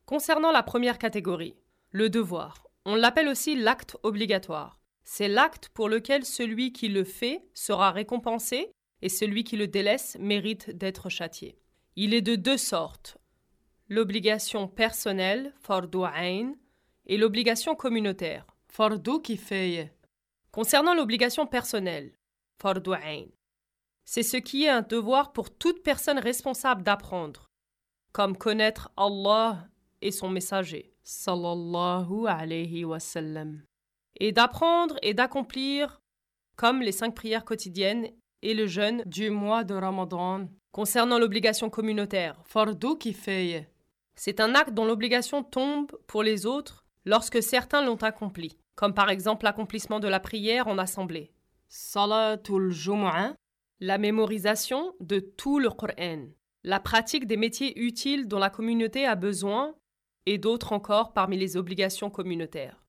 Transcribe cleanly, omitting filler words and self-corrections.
Concernant la première catégorie, le devoir, on l'appelle aussi l'acte obligatoire. C'est l'acte pour lequel celui qui le fait sera récompensé et celui qui le délaisse mérite d'être châtié. Il est de deux sortes, l'obligation personnelle, fardu ayn, et l'obligation communautaire, fardu kifaya. Concernant l'obligation personnelle, fardu ayn, c'est ce qui est un devoir pour toute personne responsable d'apprendre, comme connaître Allah et son messager, sallallahu alayhi wa sallam, et d'apprendre et d'accomplir comme les 5 prières quotidiennes et le jeûne du mois de Ramadan. Concernant l'obligation communautaire, fardu kifaya, c'est un acte dont l'obligation tombe pour les autres lorsque certains l'ont accompli, comme par exemple l'accomplissement de la prière en assemblée, salatul jumu'ah, la mémorisation de tout le Coran, la pratique des métiers utiles dont la communauté a besoin et d'autres encore parmi les obligations communautaires.